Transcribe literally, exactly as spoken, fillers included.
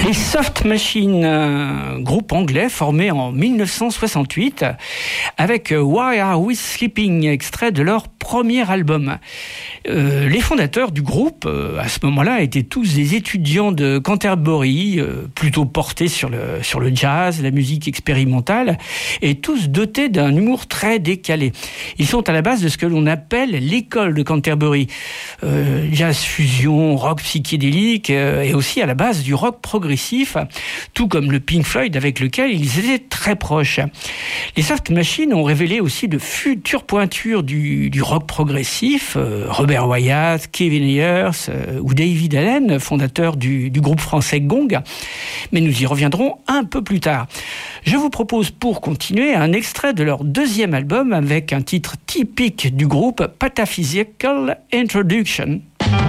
Les Soft Machines, un groupe anglais formé en dix-neuf cent soixante-huit avec Why Are We Sleeping, extrait de leur premier album. Euh, les fondateurs du groupe, euh, à ce moment-là, étaient tous des étudiants de Canterbury, euh, plutôt portés sur le, sur le jazz, la musique expérimentale, et tous dotés d'un humour très décalé. Ils sont à la base de ce que l'on appelle l'école de Canterbury. Euh, jazz fusion, rock psychédélique, euh, et aussi à la base du rock progressif, tout comme le Pink Floyd avec lequel ils étaient très proches. Les Soft Machines ont révélé aussi de futures pointures du, du rock progressif, euh, Robert Wyatt, Kevin Ayers euh, ou David Allen, fondateur du, du groupe français Gong. Mais nous y reviendrons un peu plus tard. Je vous propose pour continuer un extrait de leur deuxième album avec un titre typique du groupe, Pataphysical Introduction.